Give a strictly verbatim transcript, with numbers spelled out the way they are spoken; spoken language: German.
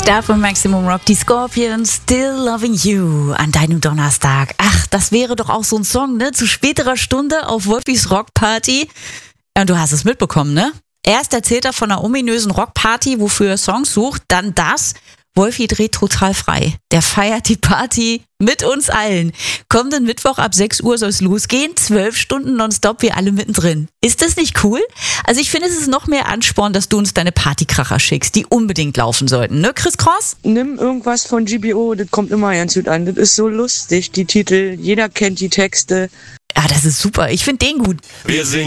Da von Maximum Rock, die Scorpions, Still Loving You an deinem Donnerstag. Ach, das wäre doch auch so ein Song, ne? Zu späterer Stunde auf Wolfis Rockparty. Ja, und du hast es mitbekommen, ne? Erst erzählt er von einer ominösen Rockparty, wofür er Songs sucht, dann das. Wolfi dreht total frei. Der feiert die Party mit uns allen. Kommenden Mittwoch ab sechs Uhr soll es losgehen. Zwölf Stunden nonstop, wir alle mittendrin. Ist das nicht cool? Also ich finde, es ist noch mehr Ansporn, dass du uns deine Partykracher schickst, die unbedingt laufen sollten. Ne, Chris Cross? Nimm irgendwas von G B O, das kommt immer ganz gut an. Das ist so lustig, die Titel. Jeder kennt die Texte. Ja, das ist super. Ich finde den gut. Wir singen